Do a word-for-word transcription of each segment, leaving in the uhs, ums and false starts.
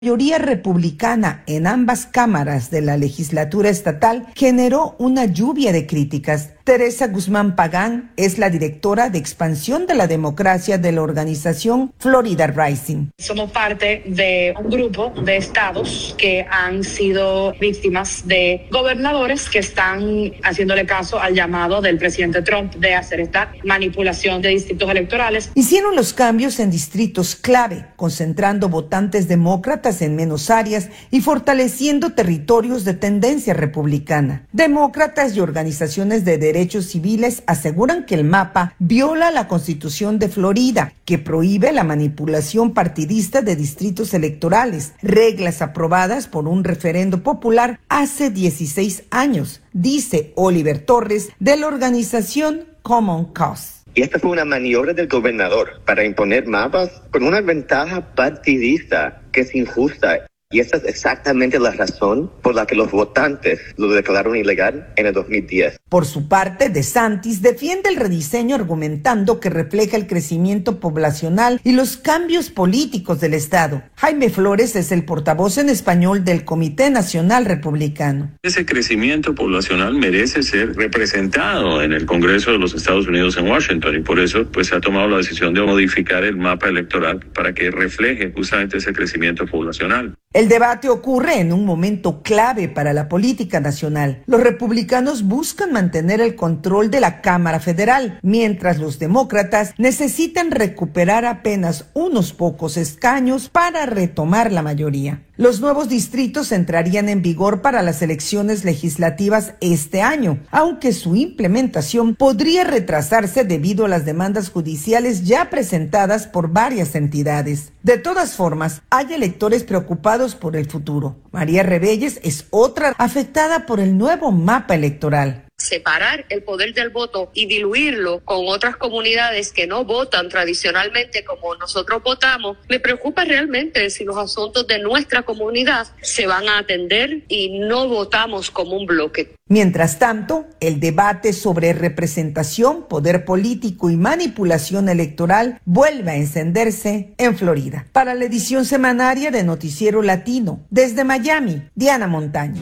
La mayoría republicana en ambas cámaras de la legislatura estatal generó una lluvia de críticas. Teresa Guzmán Pagán es la directora de expansión de la democracia de la organización Florida Rising. Somos parte de un grupo de estados que han sido víctimas de gobernadores que están haciéndole caso al llamado del presidente Trump de hacer esta manipulación de distritos electorales. Hicieron los cambios en distritos clave, concentrando votantes demócratas en menos áreas y fortaleciendo territorios de tendencia republicana. Demócratas y organizaciones de derechos civiles aseguran que el mapa viola la Constitución de Florida, que prohíbe la manipulación partidista de distritos electorales, reglas aprobadas por un referendo popular hace dieciséis años, dice Oliver Torres de la organización Common Cause. Y esta fue una maniobra del gobernador para imponer mapas con una ventaja partidista que es injusta. Y esa es exactamente la razón por la que los votantes lo declararon ilegal en el dos mil diez. Por su parte, DeSantis defiende el rediseño argumentando que refleja el crecimiento poblacional y los cambios políticos del estado. Jaime Flores es el portavoz en español del Comité Nacional Republicano. Ese crecimiento poblacional merece ser representado en el Congreso de los Estados Unidos en Washington y por eso pues se ha tomado la decisión de modificar el mapa electoral para que refleje justamente ese crecimiento poblacional. El debate ocurre en un momento clave para la política nacional. Los republicanos buscan mantener el control de la Cámara Federal, mientras los demócratas necesitan recuperar apenas unos pocos escaños para retomar la mayoría. Los nuevos distritos entrarían en vigor para las elecciones legislativas este año, aunque su implementación podría retrasarse debido a las demandas judiciales ya presentadas por varias entidades. De todas formas, hay electores preocupados por el futuro. María Rebelles es otra afectada por el nuevo mapa electoral. Separar el poder del voto y diluirlo con otras comunidades que no votan tradicionalmente como nosotros votamos, me preocupa realmente si los asuntos de nuestra comunidad se van a atender y no votamos como un bloque. Mientras tanto, el debate sobre representación, poder político y manipulación electoral vuelve a encenderse en Florida. Para la edición semanaria de Noticiero Latino, desde Miami, Diana Montaño.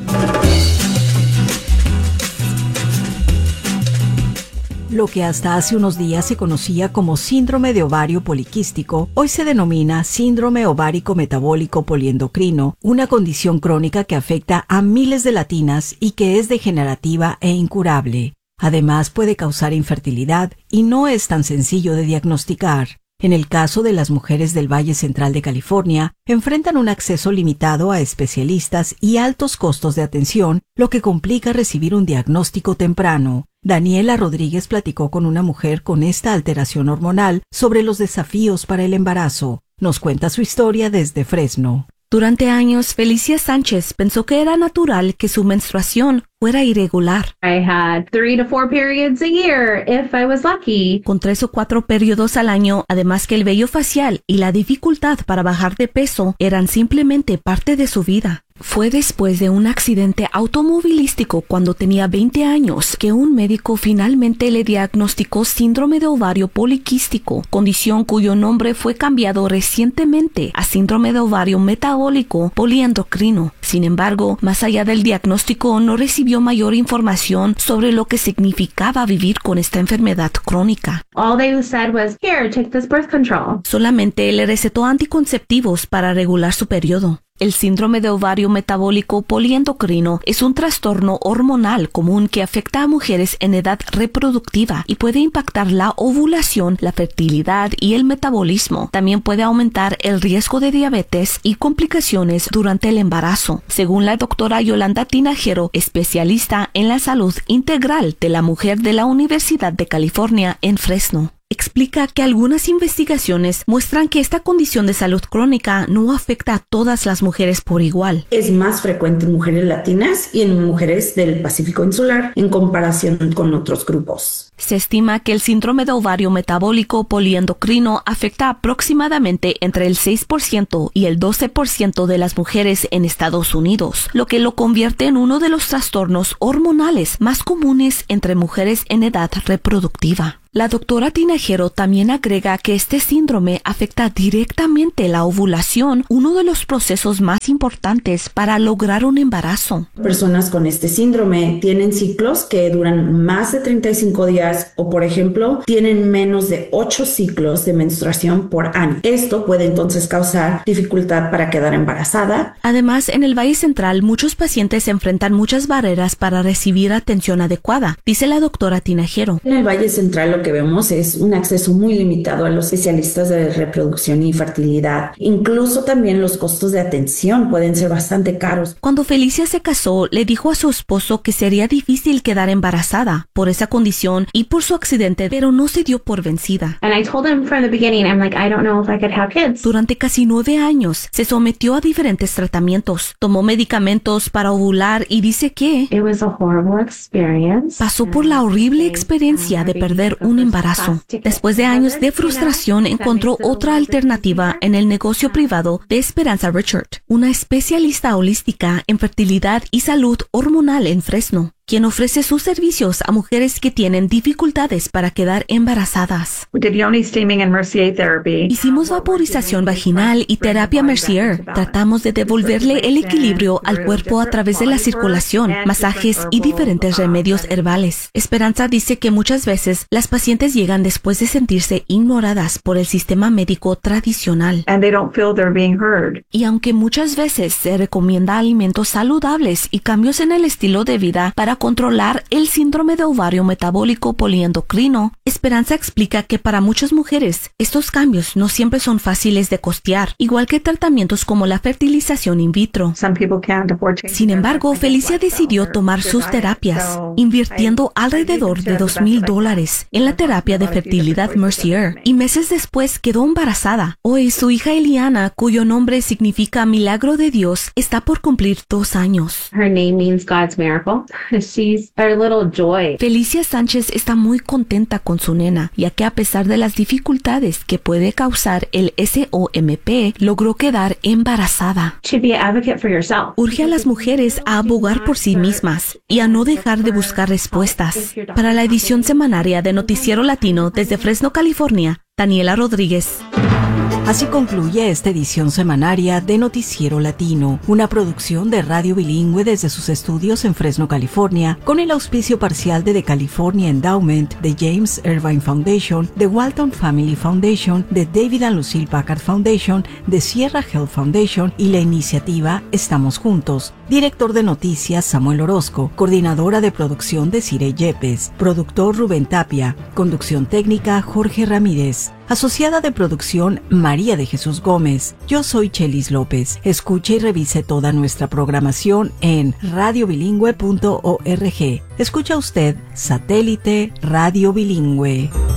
Lo que hasta hace unos días se conocía como síndrome de ovario poliquístico, hoy se denomina síndrome ovárico metabólico poliendocrino, una condición crónica que afecta a miles de latinas y que es degenerativa e incurable. Además, puede causar infertilidad y no es tan sencillo de diagnosticar. En el caso de las mujeres del Valle Central de California, enfrentan un acceso limitado a especialistas y altos costos de atención, lo que complica recibir un diagnóstico temprano. Daniela Rodríguez platicó con una mujer con esta alteración hormonal sobre los desafíos para el embarazo. Nos cuenta su historia desde Fresno. Durante años, Felicia Sánchez pensó que era natural que su menstruación fuera irregular. I had three to four periods a year if I was lucky. Con tres o cuatro periodos al año, además que el vello facial y la dificultad para bajar de peso eran simplemente parte de su vida. Fue después de un accidente automovilístico cuando tenía veinte años que un médico finalmente le diagnosticó síndrome de ovario poliquístico, condición cuyo nombre fue cambiado recientemente a síndrome de ovario metabólico poliendocrino. Sin embargo, más allá del diagnóstico, no recibió mayor información sobre lo que significaba vivir con esta enfermedad crónica. All they said was, here, take this birth control. Solamente le recetó anticonceptivos para regular su periodo. El síndrome de ovario metabólico poliendocrino es un trastorno hormonal común que afecta a mujeres en edad reproductiva y puede impactar la ovulación, la fertilidad y el metabolismo. También puede aumentar el riesgo de diabetes y complicaciones durante el embarazo, según la doctora Yolanda Tinajero, especialista en la salud integral de la mujer de la Universidad de California en Fresno. Explica que algunas investigaciones muestran que esta condición de salud crónica no afecta a todas las mujeres por igual. Es más frecuente en mujeres latinas y en mujeres del Pacífico Insular en comparación con otros grupos. Se estima que el síndrome de ovario metabólico poliendocrino afecta aproximadamente entre el seis por ciento y el doce por ciento de las mujeres en Estados Unidos, lo que lo convierte en uno de los trastornos hormonales más comunes entre mujeres en edad reproductiva. La doctora Tinajero también agrega que este síndrome afecta directamente la ovulación, uno de los procesos más importantes para lograr un embarazo. Personas con este síndrome tienen ciclos que duran más de treinta y cinco días o, por ejemplo, tienen menos de ocho ciclos de menstruación por año. Esto puede entonces causar dificultad para quedar embarazada. Además, en el Valle Central, muchos pacientes enfrentan muchas barreras para recibir atención adecuada, dice la doctora Tinajero. En el Valle Central lo que vemos es un acceso muy limitado a los especialistas de reproducción y fertilidad. Incluso también los costos de atención pueden ser bastante caros. Cuando Felicia se casó, le dijo a su esposo que sería difícil quedar embarazada por esa condición y por su accidente, pero no se dio por vencida. And I told him from the beginning, I'm like, I don't know if I could have kids. Durante casi nueve años, se sometió a diferentes tratamientos, tomó medicamentos para ovular y dice que It was a horrible experience. pasó por la horrible experiencia de perder un embarazo. Después de años de frustración, encontró otra alternativa en el negocio privado de Esperanza Richard, una especialista holística en fertilidad y salud hormonal en Fresno, quien ofrece sus servicios a mujeres que tienen dificultades para quedar embarazadas. Hicimos vaporización vaginal y terapia Mercier. Tratamos de devolverle el equilibrio al cuerpo a través de la circulación, masajes y diferentes remedios herbales. Esperanza dice que muchas veces las pacientes llegan después de sentirse ignoradas por el sistema médico tradicional. Y aunque muchas veces se recomienda alimentos saludables y cambios en el estilo de vida para controlar el síndrome de ovario metabólico poliendocrino, Esperanza explica que para muchas mujeres estos cambios no siempre son fáciles de costear, igual que tratamientos como la fertilización in vitro. Sin embargo, Felicia decidió tomar sus terapias, invirtiendo alrededor de dos mil dólares en la terapia de fertilidad Mercier, y meses después quedó embarazada. Hoy su hija Eliana, cuyo nombre significa milagro de Dios, está por cumplir dos años. Her name means God's miracle. She's our little joy. Felicia Sánchez está muy contenta con su nena, ya que a pesar de las dificultades que puede causar el S O M P, logró quedar embarazada. To be an advocate for yourself. Urge a las mujeres a abogar por sí mismas y a no dejar de buscar respuestas. Para la edición semanaria de Noticiero Latino desde Fresno, California, Daniela Rodríguez. Así concluye esta edición semanaria de Noticiero Latino, una producción de Radio Bilingüe desde sus estudios en Fresno, California, con el auspicio parcial de The California Endowment, de James Irvine Foundation, de Walton Family Foundation, de David and Lucille Packard Foundation, de Sierra Health Foundation y la iniciativa Estamos Juntos. Director de noticias Samuel Orozco, coordinadora de producción de Cire Yepes, productor Rubén Tapia, conducción técnica Jorge Ramírez. Asociada de producción María de Jesús Gómez. Yo soy Chelis López. Escuche y revise toda nuestra programación en radio bilingüe punto org. Escucha usted Satélite Radio Bilingüe.